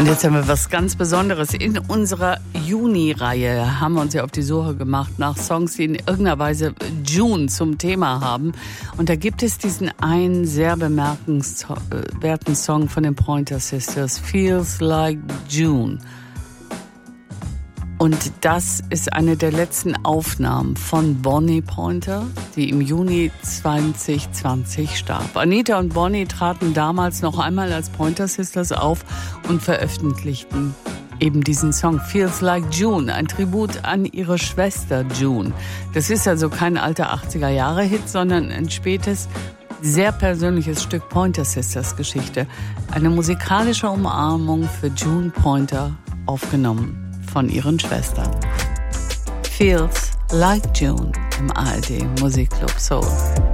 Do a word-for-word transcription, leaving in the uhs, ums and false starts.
jetzt haben wir was ganz Besonderes. In unserer Juni-Reihe haben wir uns ja auf die Suche gemacht nach Songs, die in irgendeiner Weise June zum Thema haben. Und da gibt es diesen einen sehr bemerkenswerten Song von den Pointer Sisters, Feels Like June. Und das ist eine der letzten Aufnahmen von Bonnie Pointer, die im Juni zwanzig zwanzig starb. Anita und Bonnie traten damals noch einmal als Pointer Sisters auf und veröffentlichten eben diesen Song Feels Like June, ein Tribut an ihre Schwester June. Das ist also kein alter achtziger-Jahre-Hit, sondern ein spätes, sehr persönliches Stück Pointer Sisters Geschichte. Eine musikalische Umarmung für June Pointer, aufgenommen von ihren Schwestern. Feels Like June im A R D Musikclub Soul.